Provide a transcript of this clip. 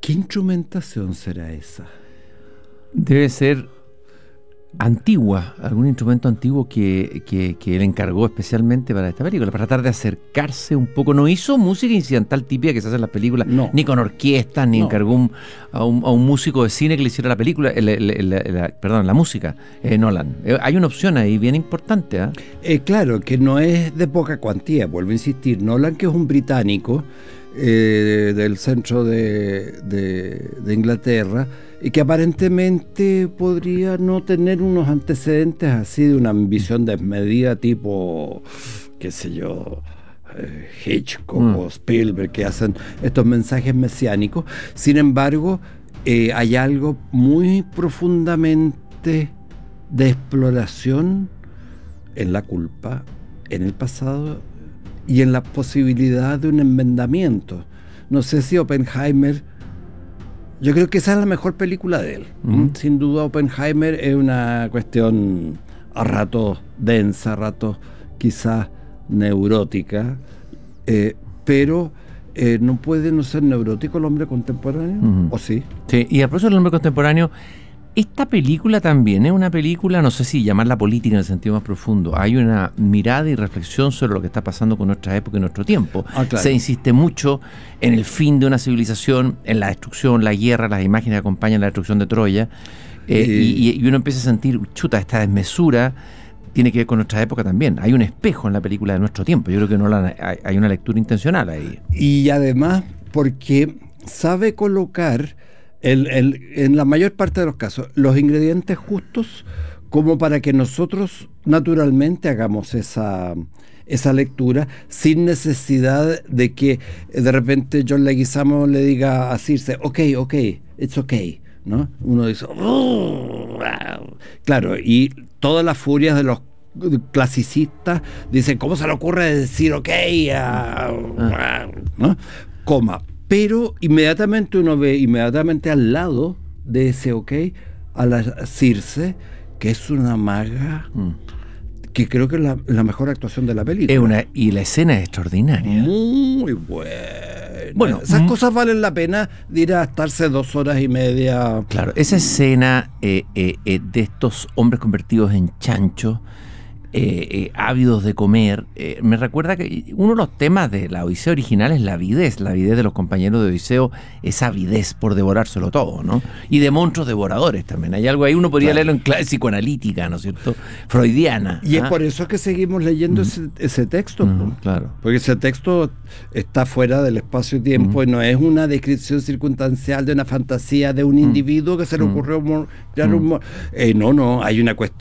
¿Qué instrumentación será esa? Debe ser antigua, algún instrumento antiguo que él encargó especialmente para esta película, para tratar de acercarse un poco. No hizo música incidental típica que se hace en las películas, No. ni con orquestas, ni encargó a un músico de cine que le hiciera la película, la música, Nolan. Hay una opción ahí bien importante. Claro, que no es de poca cuantía, vuelvo a insistir. Nolan, que es un británico del centro de Inglaterra, y que aparentemente podría no tener unos antecedentes así de una ambición desmedida tipo, qué sé yo, Hitchcock o Spielberg, que hacen estos mensajes mesiánicos. Sin embargo, hay algo muy profundamente de exploración en la culpa, en el pasado y en la posibilidad de un enmendamiento. No sé si Oppenheimer... Yo creo que esa es la mejor película de él. Sin duda, Oppenheimer es una cuestión a ratos densa, a ratos quizás neurótica, pero no puede no ser neurótico el hombre contemporáneo, ¿o sí? Sí, y a propósito del hombre contemporáneo, esta película también es una película, no sé si llamarla política en el sentido más profundo. Hay una mirada y reflexión sobre lo que está pasando con nuestra época y nuestro tiempo. Claro. Se insiste mucho en el fin de una civilización, en la destrucción, la guerra, las imágenes que acompañan la destrucción de Troya. Y uno empieza a sentir, chuta, esta desmesura tiene que ver con nuestra época también. Hay un espejo en la película de nuestro tiempo. Yo creo que hay una lectura intencional ahí. Y además, porque sabe colocar... en la mayor parte de los casos, los ingredientes justos como para que nosotros naturalmente hagamos esa lectura sin necesidad de que de repente John Leguizamo le diga a Circe, ok, it's okay, ¿no? Uno dice, claro, y todas las furias de los clasicistas dicen, ¿cómo se le ocurre decir ok? ¿No? Coma. Pero inmediatamente uno ve al lado de ese ok a la Circe, que es una maga que creo que es la mejor actuación de la película. Y la escena es extraordinaria. Muy buena. Bueno, esas cosas valen la pena de ir a estarse 2 horas y media. Claro, esa escena de estos hombres convertidos en chanchos, ávidos de comer, me recuerda que uno de los temas de la Odisea original es la avidez de los compañeros de Odiseo, esa avidez por devorárselo todo, ¿no? Y de monstruos devoradores también. Hay algo ahí, uno podría leerlo en clave psicoanalítica, ¿no es cierto? Freudiana. Y es por eso que seguimos leyendo ese texto. Claro. Porque ese texto está fuera del espacio-tiempo y no es una descripción circunstancial de una fantasía de un individuo que se le ocurrió crear un... No, hay una cuestión